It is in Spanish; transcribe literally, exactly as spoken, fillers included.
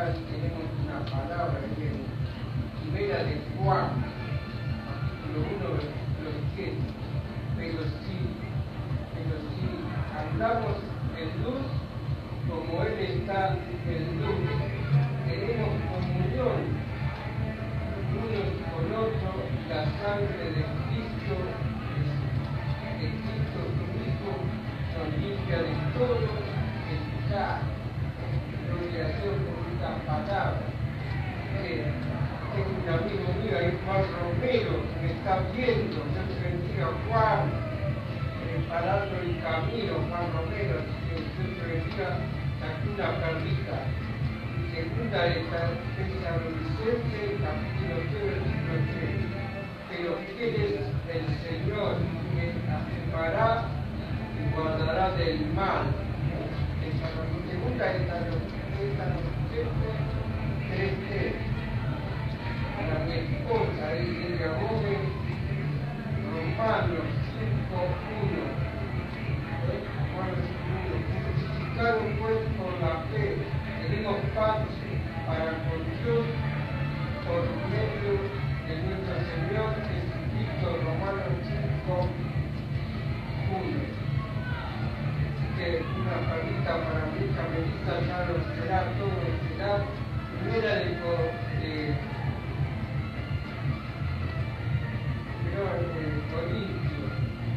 especial tenemos una palabra que es Primera de Juan, capítulo uno, versículo siete. Pero si, pero si hablamos en luz, como Él está en luz, tenemos comunión unos con otros, y la sangre de Cristo, de Cristo su Hijo, nos limpia de todo pecado. Gloria a Dios por esta palabra. Eh, tengo un amigo mío ahí, Juan Romero, que me está viendo. Yo te bendiga, Juan, preparando el camino, Juan Romero, así que Dios te bendiga, aquí una perlita. Segunda de Tesalonicenses, capítulo tres, versículo tres. Pero ¿quién es el Señor que afirmará y guardará del mal? Segunda de Tesalonicenses tres, tres. Para mi esposa, Lidia Gómez, Romanos cinco, uno. Justificaron pues por la fe, tenemos paz para con Dios por medio de nuestro Señor Jesucristo, Romanos cinco, uno. Así que una palita para mi hija Melissa, ya lo será, todo lo será. Primera de